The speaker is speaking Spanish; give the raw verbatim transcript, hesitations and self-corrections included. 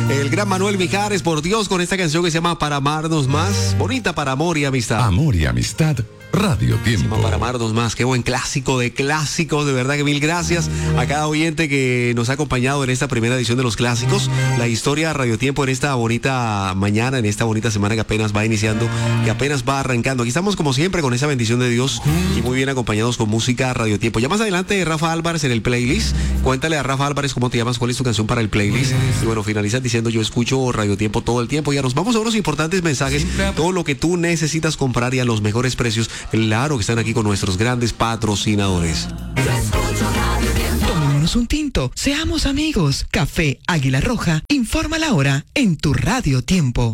El gran Manuel Mijares, por Dios, con esta canción que se llama Para amarnos más. Bonita para amor y amistad. Amor y amistad, Radio Tiempo. Para amarnos más, qué buen clásico de clásicos, de verdad que mil gracias a cada oyente que nos ha acompañado en esta primera edición de los clásicos. La historia Radio Tiempo en esta bonita mañana, en esta bonita semana que apenas va iniciando, que apenas va arrancando. Aquí estamos como siempre con esa bendición de Dios y muy bien acompañados con música Radio Tiempo. Ya más adelante Rafa Álvarez en el playlist. Cuéntale a Rafa Álvarez cómo te llamas, cuál es tu canción para el playlist. Y bueno, finalizas diciendo yo escucho Radio Tiempo todo el tiempo. Ya nos vamos a unos importantes mensajes. Todo lo que tú necesitas comprar y a los mejores precios. Claro que están aquí con nuestros grandes patrocinadores. Tomémonos un tinto, seamos amigos. Café Águila Roja, informa la hora en tu Radio Tiempo.